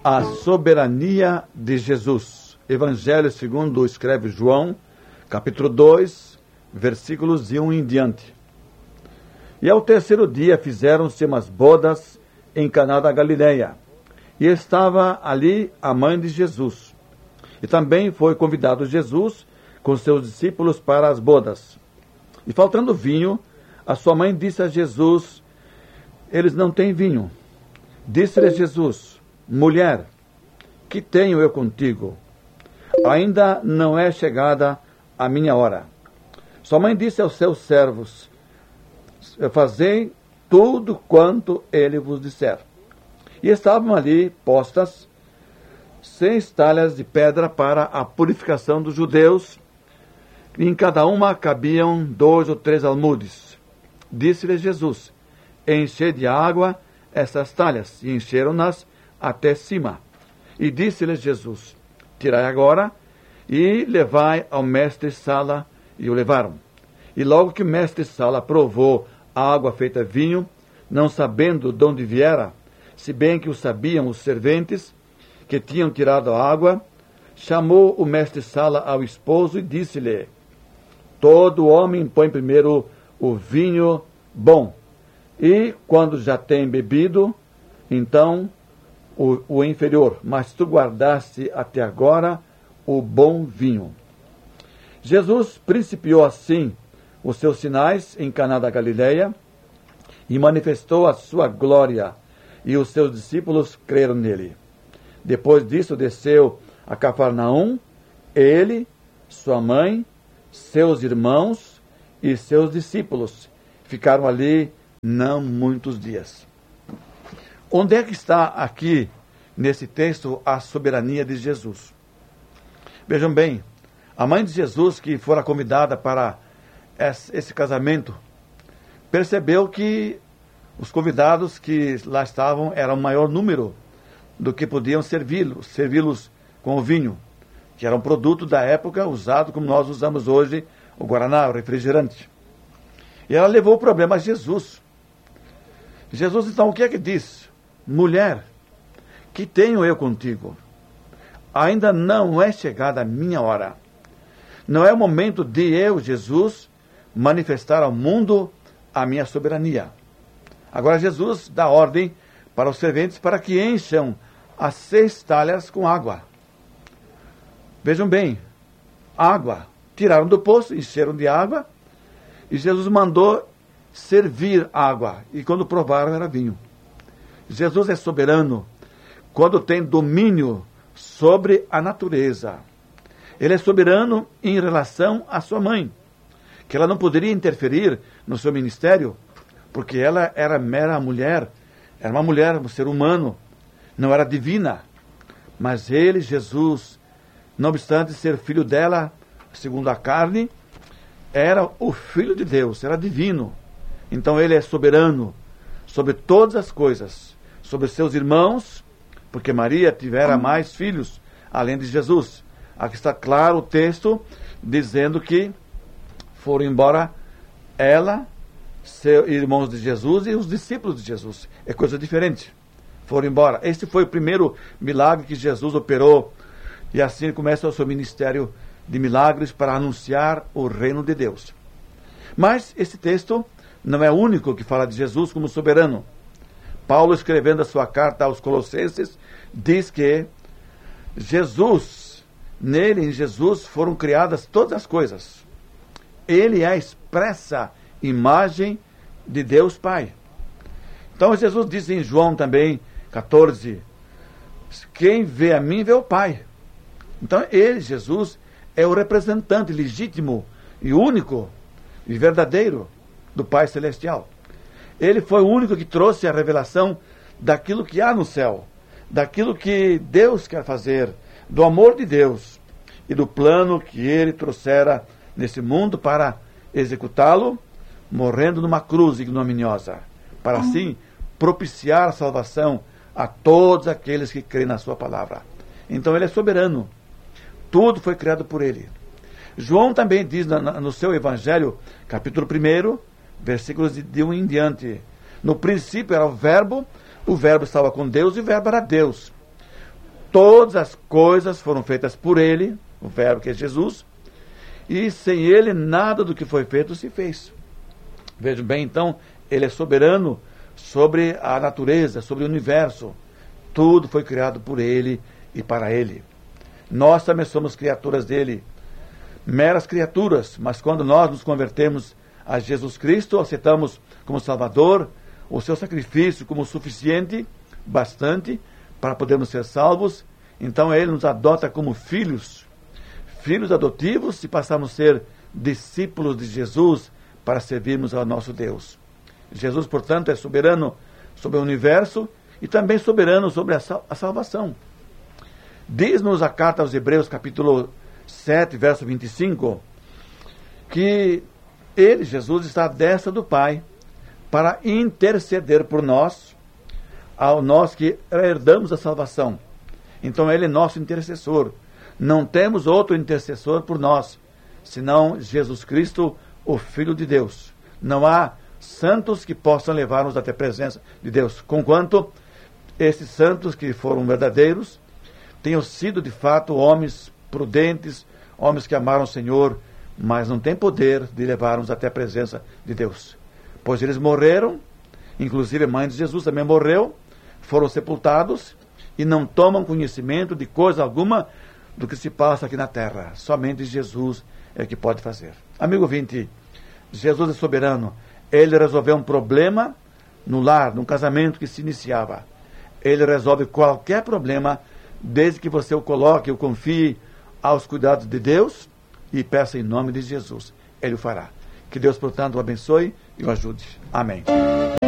A soberania de Jesus. Evangelho segundo escreve João, capítulo 2, versículos de 1 em diante. E ao terceiro dia fizeram-se umas bodas em Caná da Galileia, e estava ali a mãe de Jesus. E também foi convidado Jesus com seus discípulos para as bodas. E faltando vinho, a sua mãe disse a Jesus: eles não têm vinho. Disse-lhe Jesus: mulher, que tenho eu contigo? Ainda não é chegada a minha hora. Sua mãe disse aos seus servos: fazei tudo quanto ele vos disser. E estavam ali postas 6 talhas de pedra para a purificação dos judeus, e em cada uma cabiam 2 ou 3 almudes. Disse-lhe Jesus: enchei de água essas talhas, e encheram-nas até cima. E disse-lhe Jesus: tirai agora e levai ao mestre-sala. E o levaram. E logo que o mestre-sala provou a água feita vinho, não sabendo de onde viera, se bem que o sabiam os serventes que tinham tirado a água, chamou o mestre-sala ao esposo e disse-lhe: todo homem põe primeiro o vinho bom, e quando já tem bebido, então o inferior, mas tu guardaste até agora o bom vinho. Jesus principiou assim os seus sinais em Caná da Galileia e manifestou a sua glória, e os seus discípulos creram nele. Depois disso desceu a Cafarnaum, ele, sua mãe, seus irmãos e seus discípulos. Ficaram ali não muitos dias. Onde é que está aqui, nesse texto, a soberania de Jesus? Vejam bem, a mãe de Jesus, que fora convidada para esse casamento, percebeu que os convidados que lá estavam eram um maior número do que podiam servi-los com o vinho, que era um produto da época usado como nós usamos hoje o guaraná, o refrigerante. E ela levou o problema a Jesus. Jesus, então, o que é que diz? Mulher, que tenho eu contigo? Ainda não é chegada a minha hora. Não é o momento de eu, Jesus, manifestar ao mundo a minha soberania. Agora Jesus dá ordem para os serventes para que encham as 6 talhas com água. Vejam bem, água. Tiraram do poço, encheram de água, e Jesus mandou servir água. E quando provaram, era vinho. Jesus é soberano quando tem domínio sobre a natureza. Ele é soberano em relação à sua mãe, que ela não poderia interferir no seu ministério, porque ela era mera mulher, era uma mulher, um ser humano, não era divina. Mas ele, Jesus, não obstante ser filho dela, segundo a carne, era o Filho de Deus, era divino. Então ele é soberano sobre todas as coisas, sobre seus irmãos, porque Maria tivera mais filhos, além de Jesus. Aqui está claro o texto, dizendo que foram embora ela, seus irmãos de Jesus e os discípulos de Jesus. É coisa diferente. Foram embora. Este foi o primeiro milagre que Jesus operou. E assim começa o seu ministério de milagres para anunciar o reino de Deus. Mas esse texto não é o único que fala de Jesus como soberano. Paulo, escrevendo a sua carta aos Colossenses, diz que Jesus, nele, em Jesus, foram criadas todas as coisas. Ele é a expressa imagem de Deus Pai. Então Jesus diz em João também, 14, quem vê a mim, vê o Pai. Então ele, Jesus, é o representante legítimo e único e verdadeiro do Pai Celestial. Ele foi o único que trouxe a revelação daquilo que há no céu, daquilo que Deus quer fazer, do amor de Deus e do plano que ele trouxera nesse mundo para executá-lo, morrendo numa cruz ignominiosa, para assim propiciar a salvação a todos aqueles que creem na sua palavra. Então ele é soberano. Tudo foi criado por ele. João também diz no seu Evangelho, capítulo 1, versículos de 1 em diante. No princípio era o verbo estava com Deus e o verbo era Deus. Todas as coisas foram feitas por Ele, o Verbo que é Jesus, e sem Ele nada do que foi feito se fez. Vejam bem, então, Ele é soberano sobre a natureza, sobre o universo. Tudo foi criado por Ele e para Ele. Nós também somos criaturas dele, meras criaturas, mas quando nós nos convertemos a Jesus Cristo, aceitamos como Salvador o seu sacrifício como suficiente, bastante, para podermos ser salvos, então Ele nos adota como filhos, filhos adotivos, e passamos a ser discípulos de Jesus para servirmos ao nosso Deus. Jesus, portanto, é soberano sobre o universo e também soberano sobre a salvação. Diz-nos a carta aos Hebreus, capítulo 7, verso 25, que Ele, Jesus, está à destra do Pai para interceder por nós, ao nós que herdamos a salvação. Então Ele é nosso intercessor. Não temos outro intercessor por nós, senão Jesus Cristo, o Filho de Deus. Não há santos que possam levar-nos até a presença de Deus, conquanto esses santos que foram verdadeiros tenham sido de fato homens prudentes, homens que amaram o Senhor, mas não têm poder de levar-nos até a presença de Deus. Pois eles morreram, inclusive a mãe de Jesus também morreu, foram sepultados e não tomam conhecimento de coisa alguma do que se passa aqui na terra. Somente Jesus é que pode fazer. Amigo ouvinte, Jesus é soberano. Ele resolveu um problema no lar, num casamento que se iniciava. Ele resolve qualquer problema, desde que você o coloque, o confie aos cuidados de Deus e peça em nome de Jesus. Ele o fará. Que Deus, portanto, o abençoe e o ajude. Amém.